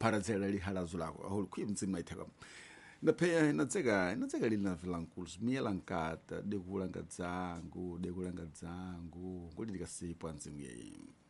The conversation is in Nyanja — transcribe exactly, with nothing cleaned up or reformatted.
paradzela lihalazo lako ahol khuye mtsima ithaka na phe na tseka na tseka lina vilankulu smiyela nkata dekulanga dzangu dekulanga dzangu ngoli likasipo anzimu yeyi